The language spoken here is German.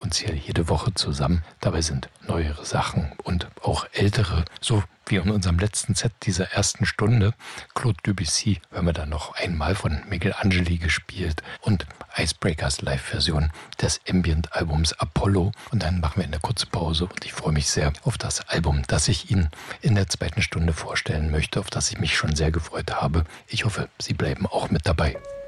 uns hier jede Woche zusammen. Dabei sind neuere Sachen und auch ältere, so wie in unserem letzten Set dieser ersten Stunde. Claude Debussy hören wir dann noch einmal von Michelangeli gespielt und Icebreakers Live-Version des Ambient-Albums Apollo. Und dann machen wir eine kurze Pause und ich freue mich sehr auf das Album, das ich Ihnen in der zweiten Stunde vorstellen möchte, auf das ich mich schon sehr gefreut habe. Ich hoffe, Sie bleiben auch mit dabei.